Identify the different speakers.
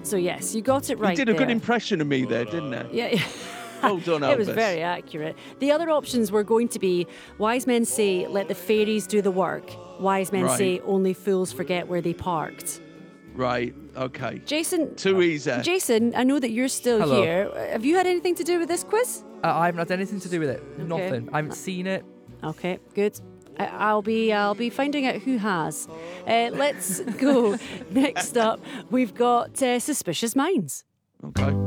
Speaker 1: So yes, you got it right.
Speaker 2: You did a good
Speaker 1: there.
Speaker 2: impression of me there, didn't you?
Speaker 1: Yeah.
Speaker 2: Well done, Elvis.
Speaker 1: It was very accurate. The other options were going to be wise men say, let the fairies do the work. Wise men
Speaker 2: Right.
Speaker 1: say, only fools forget where they parked.
Speaker 2: Right, okay.
Speaker 1: Jason.
Speaker 2: Too easy.
Speaker 1: Jason, I know that you're still
Speaker 3: Hello.
Speaker 1: here. Have you had anything to do with this quiz?
Speaker 3: I haven't had anything to do with it.
Speaker 1: Okay.
Speaker 3: Nothing. I haven't seen it.
Speaker 1: Okay, good. I'll be finding out who has. Let's go. Next up, we've got Suspicious Minds.
Speaker 2: Okay.